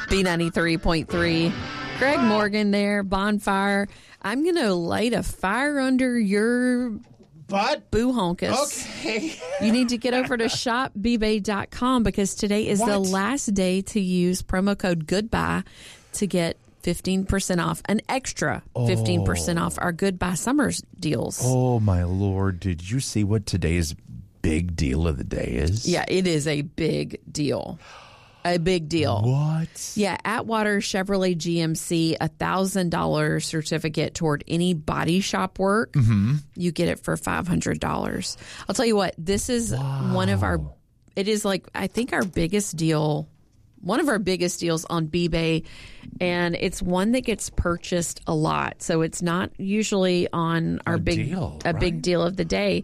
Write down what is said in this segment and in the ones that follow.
B93.3. Greg Morgan there, Bonfire. I'm going to light a fire under your butt. Boo honkus. Okay. You need to get over to shopbbay.com because today is the last day to use promo code GOODBYE to get 15% off, an extra 15% off our Goodbye Summers deals. Oh, my Lord. Did you see what today's big deal of the day is? Yeah, it is a big deal. A big deal. What? Yeah, Atwater Chevrolet GMC, $1,000 certificate toward any body shop work. Mm-hmm. You get it for $500. I'll tell you what, this is one of our, it is like, I think our biggest deal, one of our biggest deals on B-Bay, and it's one that gets purchased a lot. So it's not usually on our big deal of the day.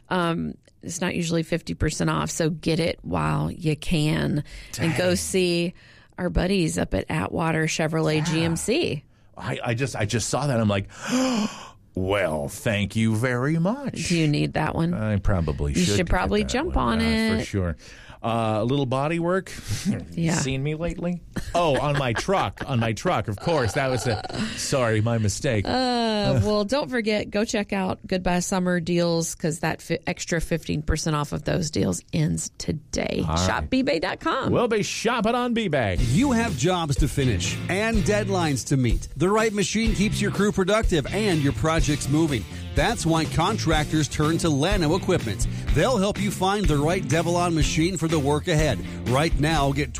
It's not usually 50% off, so get it while you can. Dang. And go see our buddies up at Atwater Chevrolet GMC. I just saw that. I'm like, well, thank you very much. Do you need that one? I probably should. You should probably jump on it. For sure. A little body work. Yeah. Seen me lately? Oh, on my truck. Of course. That was sorry, my mistake. Well, don't forget, go check out Goodbye Summer deals because that extra 15% off of those deals ends today. All right. ShopBay.com. We'll be shopping on B-Bay. You have jobs to finish and deadlines to meet. The right machine keeps your crew productive and your projects moving. That's why contractors turn to Llano Equipment. They'll help you find the right Devilon machine for the work ahead. Right now, get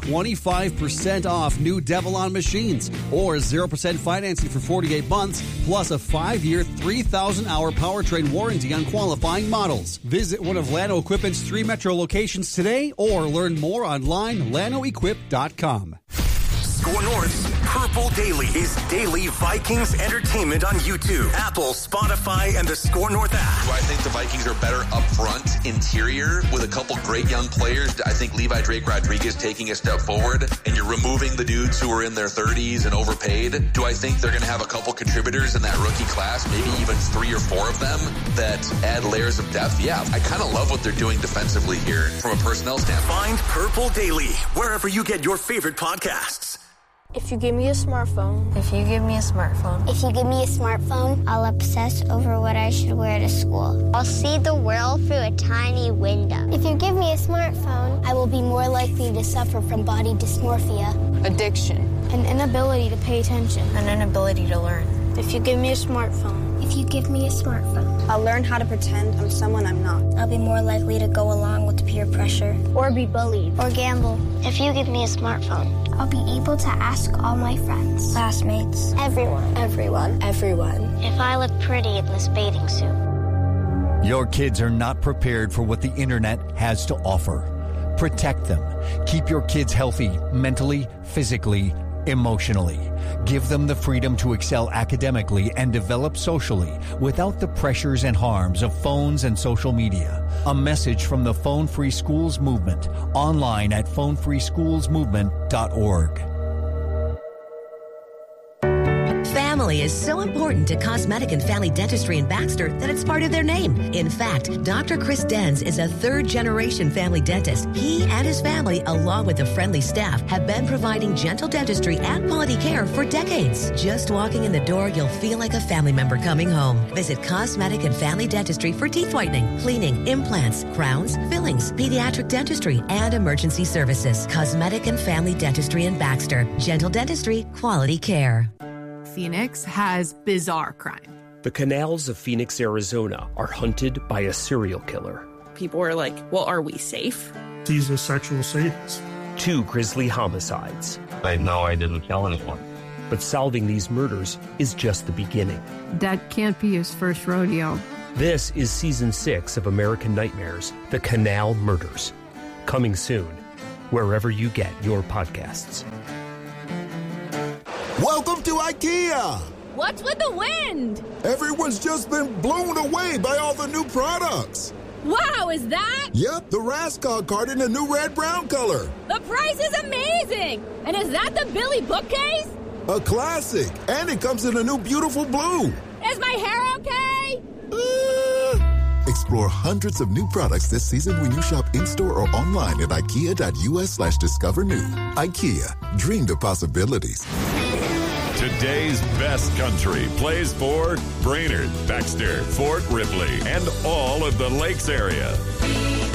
25% off new Devilon machines or 0% financing for 48 months, plus a 5-year, 3,000-hour powertrain warranty on qualifying models. Visit one of Llano Equipment's 3 metro locations today or learn more online, llanoequip.com. Score North's Purple Daily is daily Vikings entertainment on YouTube, Apple, Spotify, and the Score North app. Do I think the Vikings are better up front, interior, with a couple great young players? I think Levi Drake Rodriguez taking a step forward, and you're removing the dudes who are in their 30s and overpaid. Do I think they're going to have a couple contributors in that rookie class, maybe even 3 or 4 of them, that add layers of depth? Yeah, I kind of love what they're doing defensively here from a personnel standpoint. Find Purple Daily wherever you get your favorite podcasts. If you give me a smartphone. If you give me a smartphone. If you give me a smartphone, I'll obsess over what I should wear to school. I'll see the world through a tiny window. If you give me a smartphone, I will be more likely to suffer from body dysmorphia, addiction, an inability to pay attention, an inability to learn. If you give me a smartphone. If you give me a smartphone, I'll learn how to pretend I'm someone I'm not. I'll be more likely to go along with peer pressure. Or be bullied. Or gamble. If you give me a smartphone, I'll be able to ask all my friends, classmates, everyone. If I look pretty in this bathing suit. Your kids are not prepared for what the internet has to offer. Protect them. Keep your kids healthy mentally, physically, emotionally. Give them the freedom to excel academically and develop socially without the pressures and harms of phones and social media. A message from the Phone Free Schools Movement, online at phonefreeschoolsmovement.org. Family is so important to Cosmetic and Family Dentistry in Baxter that it's part of their name. In fact, Dr. Chris Denz is a third-generation family dentist. He and his family, along with a friendly staff, have been providing gentle dentistry and quality care for decades. Just walking in the door, you'll feel like a family member coming home. Visit Cosmetic and Family Dentistry for teeth whitening, cleaning, implants, crowns, fillings, pediatric dentistry, and emergency services. Cosmetic and Family Dentistry in Baxter. Gentle dentistry, quality care. Phoenix has bizarre crime. The canals of Phoenix, Arizona are hunted by a serial killer. People are like, well, are we safe? He's a sexual sadist. 2 grisly homicides. I know I didn't kill anyone. But solving these murders is just the beginning. That can't be his first rodeo. This is Season 6 of American Nightmares, The Canal Murders. Coming soon, wherever you get your podcasts. Welcome to IKEA! What's with the wind? Everyone's just been blown away by all the new products. Wow, is that? Yep, the Raskog card in the new red-brown color. The price is amazing! And is that the Billy bookcase? A classic, and it comes in a new beautiful blue. Is my hair okay? Explore hundreds of new products this season when you shop in-store or online at IKEA.US/discover new. IKEA, dream the possibilities. Today's best country plays for Brainerd, Baxter, Fort Ripley, and all of the Lakes area.